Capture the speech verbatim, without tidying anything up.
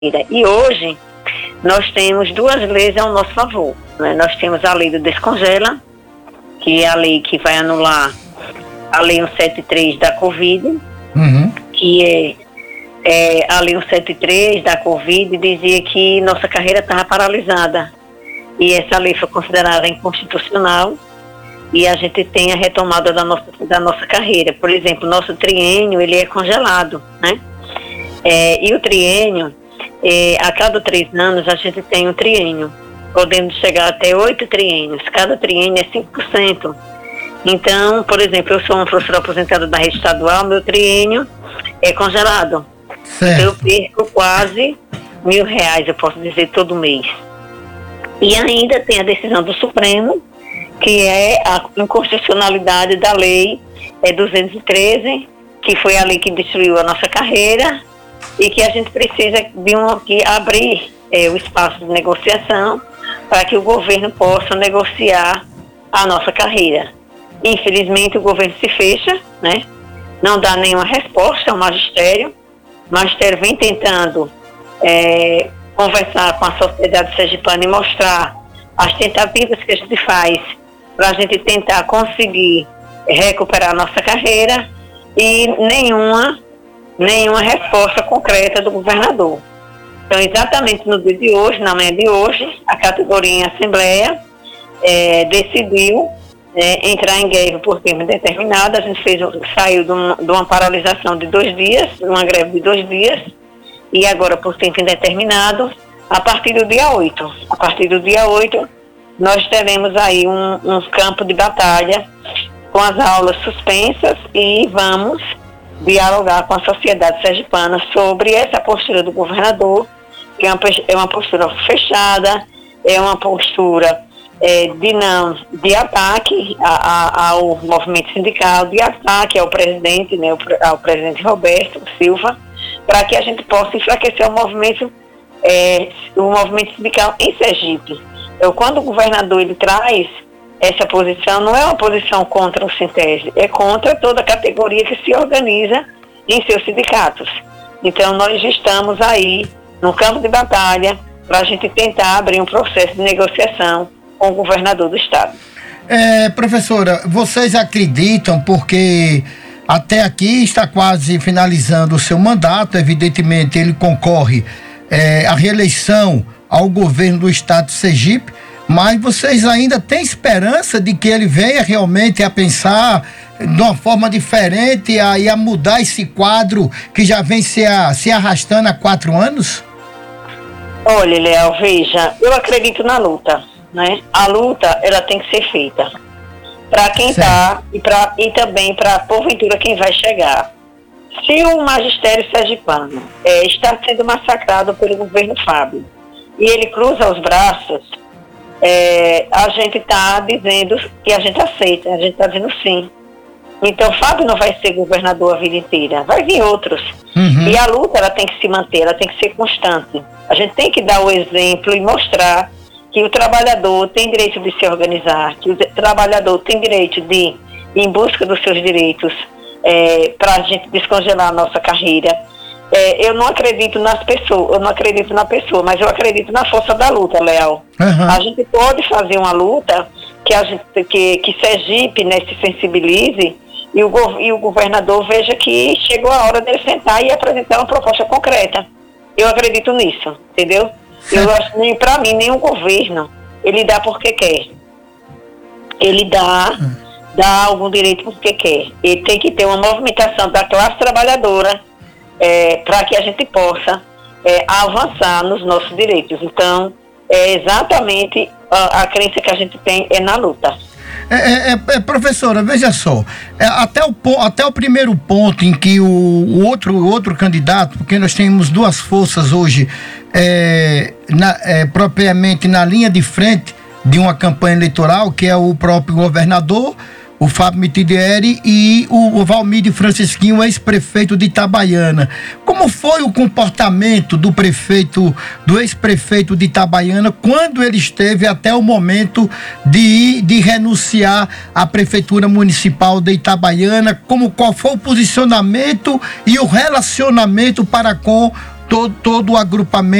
E hoje nós temos duas leis ao nosso favor, né? Nós temos a lei do Descongela, que é a lei que vai anular a lei cento e setenta e três da Covid, uhum. que é, é a lei cento e setenta e três da Covid dizia que nossa carreira estava paralisada. E essa lei foi considerada inconstitucional e a gente tem a retomada da nossa, da nossa carreira. Por exemplo, nosso triênio, ele é congelado, né? É, e o triênio, é, a cada três anos a gente tem um triênio, podendo chegar até oito triênios. Cada triênio é cinco por cento. Então, por exemplo, eu sou uma professora aposentada da rede estadual, meu triênio é congelado. Certo. Eu perco quase mil reais, eu posso dizer, todo mês. E ainda tem a decisão do Supremo, que é a inconstitucionalidade da lei é, duzentos e treze, que foi a lei que destruiu a nossa carreira e que a gente precisa de um, que abrir é, o espaço de negociação para que o governo possa negociar a nossa carreira. Infelizmente o governo se fecha, né? Não dá nenhuma resposta ao magistério. O magistério vem tentando é, conversar com a sociedade sergipana e mostrar as tentativas que a gente faz para a gente tentar conseguir recuperar a nossa carreira e nenhuma, nenhuma resposta concreta do governador. Então, exatamente no dia de hoje, na manhã de hoje, a categoria em Assembleia é, decidiu é, entrar em greve por tempo indeterminado. A gente fez, saiu de, um, de uma paralisação de dois dias, uma greve de dois dias, e agora por tempo indeterminado, a partir do dia oito. A partir do dia oito, nós teremos aí um, um campo de batalha com as aulas suspensas e vamos dialogar com a sociedade sergipana sobre essa postura do governador, que é uma, é uma postura fechada, é uma postura é, de, não, de ataque a, a, ao movimento sindical, de ataque ao presidente, né, ao presidente Roberto Silva, para que a gente possa enfraquecer o movimento, é, o movimento sindical em Sergipe. Então, quando o governador ele traz essa posição, não é uma posição contra o Sintese, é contra toda a categoria que se organiza em seus sindicatos. Então, nós estamos aí no campo de batalha para a gente tentar abrir um processo de negociação com o governador do estado. É, professora, vocês acreditam, porque até aqui está quase finalizando o seu mandato, evidentemente ele concorre é, à reeleição ao governo do estado de Sergipe, mas vocês ainda têm esperança de que ele venha realmente a pensar de uma forma diferente a, e a mudar esse quadro que já vem se, a, se arrastando há quatro anos? Olha, Léo, veja, eu acredito na luta, né? A luta, ela tem que ser feita para quem está e, pra, e também para, porventura, quem vai chegar. Se o magistério sergipano é, está sendo massacrado pelo governo Fábio e ele cruza os braços, é, a gente está dizendo que a gente aceita, a gente está dizendo sim. Então, Fábio não vai ser governador a vida inteira, vai vir outros. Uhum. E a luta, ela tem que se manter, ela tem que ser constante. A gente tem que dar o exemplo e mostrar que o trabalhador tem direito de se organizar, que o trabalhador tem direito de ir em busca dos seus direitos é, para a gente descongelar a nossa carreira. É, eu não acredito nas pessoas, eu não acredito na pessoa, mas eu acredito na força da luta, Léo. Uhum. A gente pode fazer uma luta que, a gente, que, que Sergipe, né, se sensibilize e o, e o governador veja que chegou a hora dele sentar e apresentar uma proposta concreta. Eu acredito nisso, entendeu? Eu acho que, para mim, nenhum governo, ele dá porque quer. Ele dá, uhum. dá algum direito porque quer. Ele tem que ter uma movimentação da classe trabalhadora é, para que a gente possa é, avançar nos nossos direitos. Então, é exatamente a, a crença que a gente tem é na luta. É, é, é, professora, veja só, é, até, o, até o primeiro ponto em que o, o, outro, o outro candidato, porque nós temos duas forças hoje, é, na, é, propriamente na linha de frente de uma campanha eleitoral, que é o próprio governador, o Fábio Mitidieri, e o, o Valmir Francisquinho, ex-prefeito de Itabaiana. Como foi o comportamento do prefeito, do ex-prefeito de Itabaiana, quando ele esteve até o momento de, de renunciar à prefeitura municipal de Itabaiana? Como, qual foi o posicionamento e o relacionamento para com todo, todo o agrupamento